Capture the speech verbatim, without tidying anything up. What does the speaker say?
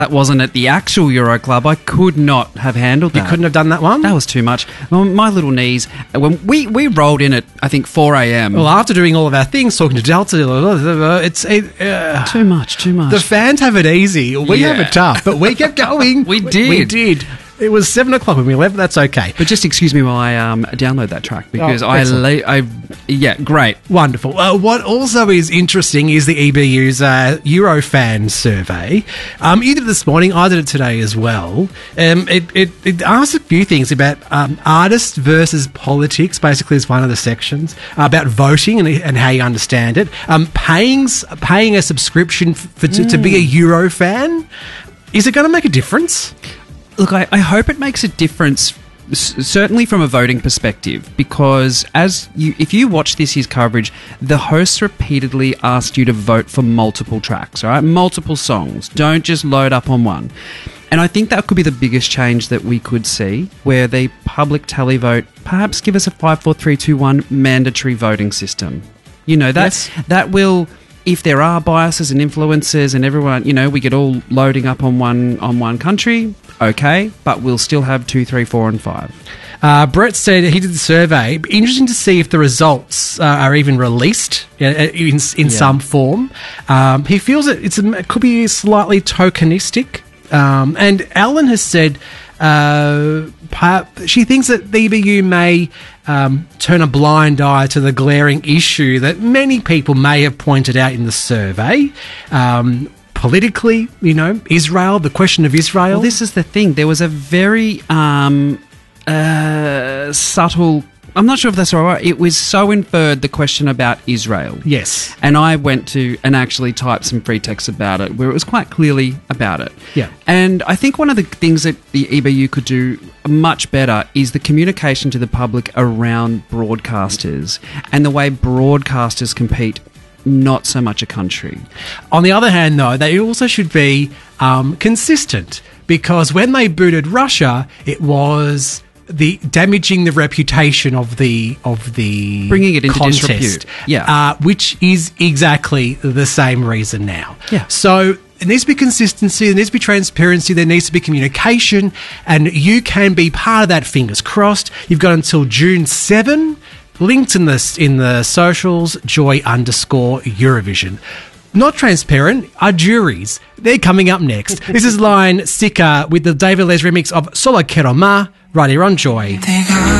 that wasn't at the actual Euro Club, I could not have handled that. You couldn't have done that one? That was too much. Well, my little knees, when we, we rolled in at, I think, four a.m. Well, after doing all of our things, talking to Delta, it's... Uh, too much, too much. The fans have it easy. We Yeah. have it tough, but we kept going. We did. We did. It was seven o'clock when we left, but that's okay. But just excuse me while I um, download that track, because Oh, I, excellent. la- I... Yeah, great. Wonderful. Uh, what also is interesting is the E B U's uh, Eurofan survey. Um, you did it this morning, I did it today as well. Um, it, it, it asks a few things about um, artists versus politics, basically is one of the sections, uh, about voting and, and how you understand it, um, paying, paying a subscription for, to, mm. to be a Eurofan. Is it going to make a difference? Look, I, I hope it makes a difference, s- certainly from a voting perspective, because as you, if you watch this year's coverage, the hosts repeatedly asked you to vote for multiple tracks, all right? Multiple songs. Don't just load up on one. And I think that could be the biggest change that we could see, where the public tally vote perhaps give us a five, four, three, two, one mandatory voting system. You know, that's, Yes. that will... If there are biases and influences and everyone, you know, we get all loading up on one on one country, okay, but we'll still have two, three, four, and five. Uh, Brett said he did the survey. Interesting to see if the results uh, are even released uh, in, in Yeah. some form. Um, he feels that it's a, it could be slightly tokenistic. Um, and Alan has said uh, perhaps she thinks that the E B U may um, turn a blind eye to the glaring issue that many people may have pointed out in the survey. Um, politically, you know, Israel, the question of Israel. Well, this is the thing. There was a very um, uh, subtle... I'm not sure if that's all right. It was so inferred, the question about Israel. Yes. And I went to and actually typed some free text about it, where it was quite clearly about it. Yeah. And I think one of the things that the E B U could do much better is the communication to the public around broadcasters and the way broadcasters compete, not so much a country. On the other hand, though, they also should be um, consistent, because when they booted Russia, it was... the damaging the reputation of the of the Bringing it into contest, disrepute. Yeah. uh, which is exactly the same reason now. Yeah. So there needs to be consistency, there needs to be transparency, there needs to be communication, and you can be part of that. Fingers crossed. You've got until June seventh. Linked in the in the socials, Joy underscore Eurovision. Not transparent are juries. They're coming up next. This is Line Sika with the David Les remix of Solo Quiero Ma, right here on Joy.